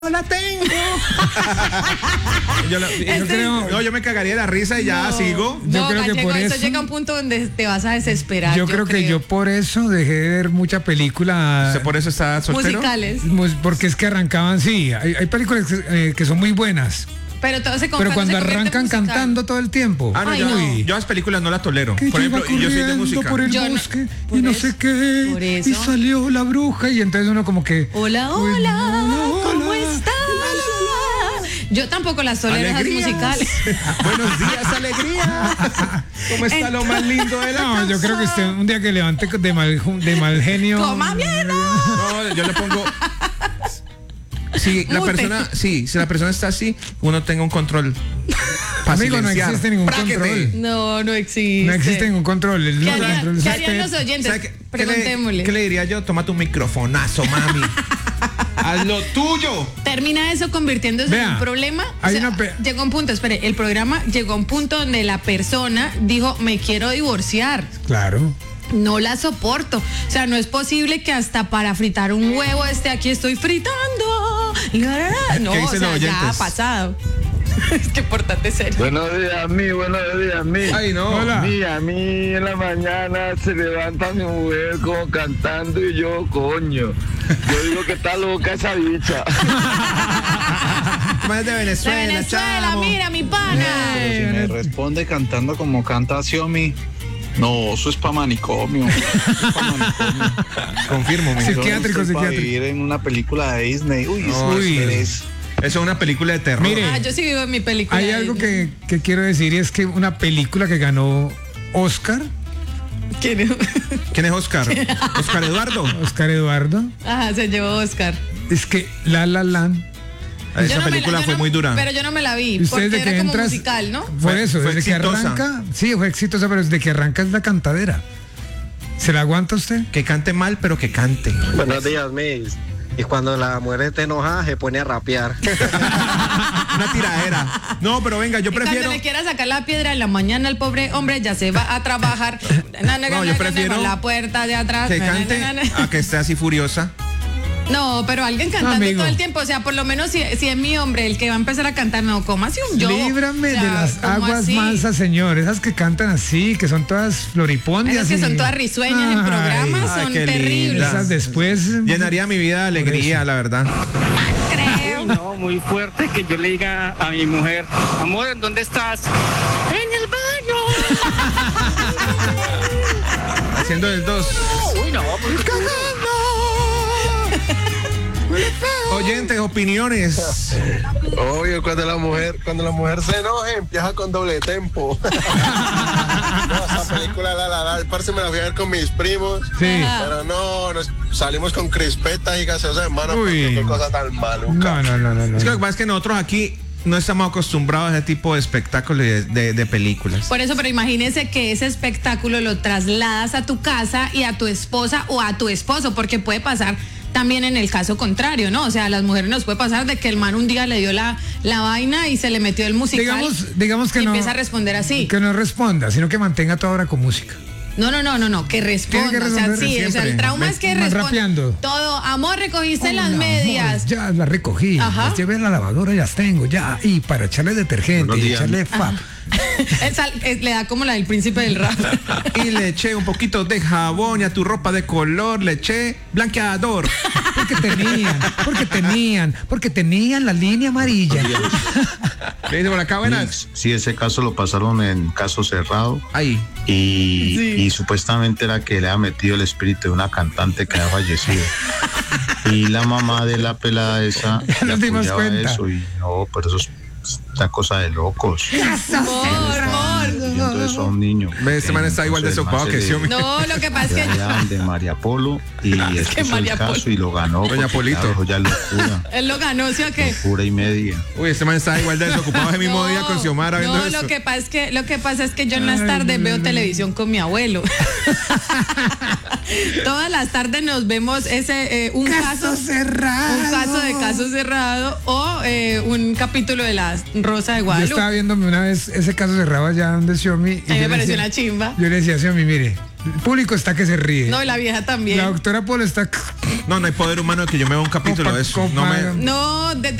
no la tengo. yo me cagaría de la risa y ya sigo. Yo creo Gallego, que por eso eso llega a un punto donde te vas a desesperar. Yo creo que yo por eso dejé de ver mucha película. ¿Usted por eso está soltero? Musicales. Porque es que arrancaban, sí, hay películas que son muy buenas. Pero todo Pero cuando arrancan cantando todo el tiempo. Ah, no, yo las películas no las tolero. Por ejemplo, y yo soy de música. por el bosque y no sé qué. Y salió la bruja y entonces uno como que... Hola, ¿cómo estás? Yo tampoco las tolero esas musicales. Buenos días, alegría. ¿Cómo está lo más lindo de la casa? Yo creo que usted un día que levante de mal genio... ¡Coma mierda! No, yo le pongo... Si la persona está así, uno tenga un control. Amigo, no existe ningún control. No existe. No existe ningún control. ¿Qué harían los oyentes? Preguntémosle. ¿Qué le diría yo? Tómate un microfonazo, mami. Haz lo tuyo. Termina eso convirtiéndose en un problema. Llegó un punto, espere, el programa llegó a un punto donde la persona dijo, me quiero divorciar. Claro. No la soporto. O sea, no es posible que hasta para fritar un huevo aquí estoy fritando. No, o sea, ya ha pasado. Es que importante serio. Buenos días, mi. Ay, no. Hola. A mí en la mañana se levanta mi mujer como cantando y yo, coño. Yo digo que está loca esa bicha. Más de Venezuela, De Venezuela, chavo. Mira, mi pana. Si me responde cantando como canta Xiomi, no, eso es pa' manicomio. Confirmo, mi. Psiquiátrico. Para vivir en una película de Disney. Eso es una película de terror. Mire, Yo sí vivo en mi película. hay algo que quiero decir y es que una película que ganó Oscar. ¿Quién es Oscar? Oscar Eduardo. Oscar Eduardo. Ajá, se llevó Oscar. Es que La La Land. Esa película fue muy dura. Pero yo no me la vi, ¿Y usted porque desde era que como entras, musical, ¿no? Por eso, fue desde exitosa. que arranca, sí, fue exitosa, pero desde que arranca es la cantadera. ¿Se la aguanta usted? Que cante mal, pero que cante. Buenos días, Miss. Y cuando la mujer está enojada, se pone a rapear. Una tiradera. No, pero venga, yo prefiero... Cuando le quiera sacar la piedra en la mañana, el pobre hombre ya se va a trabajar. No, yo prefiero con la puerta de atrás. que cante a que esté así furiosa. No, pero alguien cantando Amigo. todo el tiempo, o sea, por lo menos si es mi hombre el que va a empezar a cantar, no, como así un yo. Líbrame O sea, de las ¿cómo aguas así? mansas, señor. Esas que cantan así, que son todas floripondias. Esas que son todas risueñas en programas Ay, son qué terribles. linda. Esas después... Llenaría mi vida de alegría, la verdad. Creo. No, muy fuerte que yo le diga a mi mujer, amor, ¿en dónde estás? En el baño. Haciendo el 2. Uy, no, Oyentes, opiniones. Obvio, cuando la mujer se enoje, empieza con doble tempo. No, esa película parce me la fui a ver con mis primos. Sí. Pero no, salimos con crispetas y gaseosas en mano. Uy. Qué cosa tan maluca. No. Es que lo que pasa es que nosotros aquí no estamos acostumbrados a ese tipo de espectáculos de películas. Por eso, pero imagínese que ese espectáculo lo trasladas a tu casa y a tu esposa o a tu esposo, porque puede pasar también en el caso contrario, ¿no? O sea, a las mujeres nos puede pasar de que el man un día le dio la vaina y se le metió el musical. Digamos que y no. empieza a responder así. Que no responda, sino que mantenga toda hora con música. No, que responda. Tiene que o sea, responder sí, o sea, el trauma es que más responda. rapeando. Todo, amor, recogiste las Hola, medias. amor, ya las recogí, Ajá. las llevé a la lavadora y las tengo ya. Y para echarle detergente Buenos y días. echarle fab. Le da como la del príncipe del rap. Y le eché un poquito de jabón y a tu ropa de color le eché blanqueador. Porque tenían la línea amarilla. Le dice por acá, buenas. Sí, ese caso lo pasaron en caso cerrado Ahí. y supuestamente era que le ha metido el espíritu de una cantante que ha fallecido. Y la mamá de la pelada esa Ya nos le dimos apoyaba cuenta. eso y no, pero eso es una cosa de locos. Entonces son niños. Ve, este man está igual de desocupado que Xiomi. No, lo que pasa es que De María Polo y expuso María el caso Polo. y lo ganó. Doña porque, Polito. claro, ya es locura, él lo ganó, ¿sí o qué? locura y media. Uy, este man está igual de desocupado ese mismo día con Xiomara viendo no, eso. lo que pasa es que yo en las tardes veo televisión con mi abuelo. Todas las tardes nos vemos un caso cerrado. Un caso de caso cerrado o un capítulo de La Rosa de Yo Guadalupe. estaba viéndome una vez ese caso cerrado allá donde Xiomi. A mí me pareció una chimba. Yo le decía a Xiomi, mire, El público está que se ríe. No, y la vieja también. La doctora Polo está... No hay poder humano de que yo me vea un capítulo de eso. No me... No,